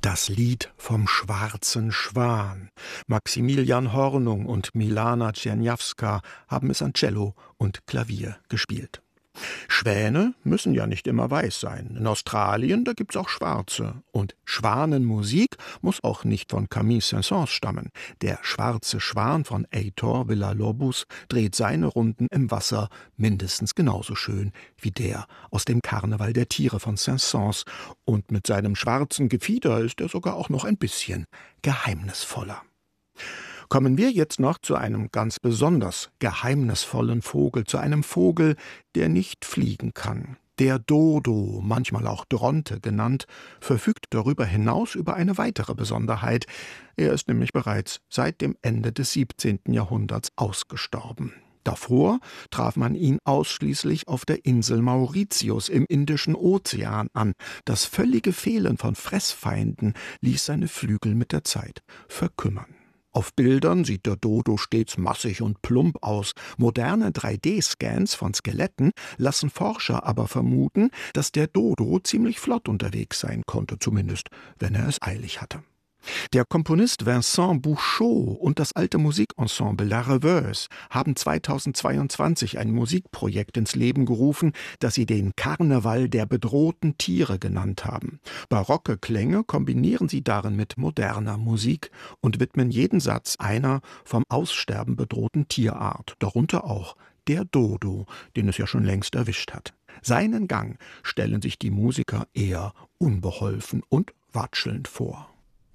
Das Lied vom schwarzen Schwan. Maximilian Hornung und Milana Czerniawska haben es an Cello und Klavier gespielt. Schwäne müssen ja nicht immer weiß sein. In Australien, da gibt's auch schwarze. Und Schwanenmusik muss auch nicht von Camille Saint-Saëns stammen. Der schwarze Schwan von Heitor Villa-Lobos dreht seine Runden im Wasser mindestens genauso schön wie der aus dem Karneval der Tiere von Saint-Saëns. Und mit seinem schwarzen Gefieder ist er sogar auch noch ein bisschen geheimnisvoller. Kommen wir jetzt noch zu einem ganz besonders geheimnisvollen Vogel, zu einem Vogel, der nicht fliegen kann. Der Dodo, manchmal auch Dronte genannt, verfügt darüber hinaus über eine weitere Besonderheit. Er ist nämlich bereits seit dem Ende des 17. Jahrhunderts ausgestorben. Davor traf man ihn ausschließlich auf der Insel Mauritius im Indischen Ozean an. Das völlige Fehlen von Fressfeinden ließ seine Flügel mit der Zeit verkümmern. Auf Bildern sieht der Dodo stets massig und plump aus. Moderne 3D-Scans von Skeletten lassen Forscher aber vermuten, dass der Dodo ziemlich flott unterwegs sein konnte, zumindest wenn er es eilig hatte. Der Komponist Vincent Bouchot und das alte Musikensemble La Rêveuse haben 2022 ein Musikprojekt ins Leben gerufen, das sie den Karneval der bedrohten Tiere genannt haben. Barocke Klänge kombinieren sie darin mit moderner Musik und widmen jeden Satz einer vom Aussterben bedrohten Tierart, darunter auch der Dodo, den es ja schon längst erwischt hat. Seinen Gang stellen sich die Musiker eher unbeholfen und watschelnd vor.